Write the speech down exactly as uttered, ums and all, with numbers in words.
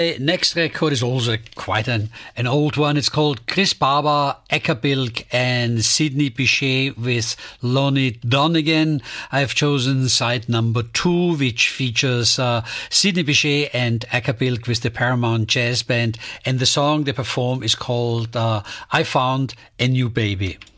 The next record is also quite an, an old one. It's called Chris Barber, Acker-Bilk and Sidney Bechet with Lonnie Donegan. I've chosen side number two, which features uh, Sidney Bechet and Acker-Bilk with the Paramount Jazz Band. And the song they perform is called uh, I Found a New Baby.